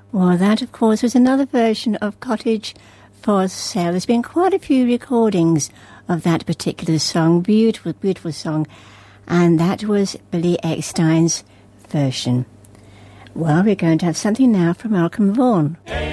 Well, that, of course, was another version of Cottage for Sale. There's been quite a few recordings of that particular song. Beautiful, beautiful song. And that was Billy Eckstine's version. Well, we're going to have something now from Malcolm Vaughan.